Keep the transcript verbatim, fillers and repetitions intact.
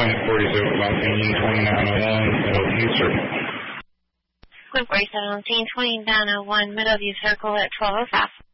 Quinn forty-seven seventeen twenty-nine oh one, Middleview Circle. Quinn forty-seven seventeen twenty-nine oh one, Middleview Circle at twelve oh five.